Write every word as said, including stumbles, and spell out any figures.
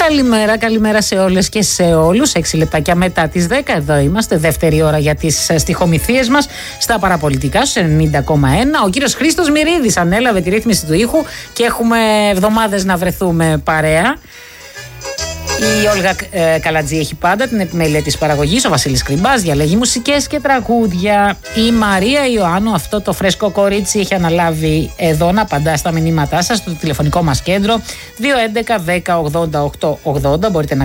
Καλημέρα, καλημέρα σε όλες και σε όλους. Έξι λεπτάκια μετά τις δέκα, εδώ είμαστε. Δεύτερη ώρα για τις στιχομυθίες μας στα παραπολιτικά στους ενενήντα κόμμα ένα. Ο κύριος Χρήστος Μυρίδης ανέλαβε τη ρύθμιση του ήχου και έχουμε εβδομάδες να βρεθούμε παρέα. Η Όλγα ε, Καλατζή έχει πάντα την επιμέλεια της παραγωγής. Ο Βασίλης Κρυμπάς διαλέγει μουσικές και τραγούδια. Η Μαρία Ιωάννου, αυτό το φρέσκο κορίτσι, έχει αναλάβει εδώ να απαντά στα μηνύματά σας στο τηλεφωνικό μας κέντρο δύο έντεκα δέκα ογδόντα οκτώ ογδόντα. Μπορείτε να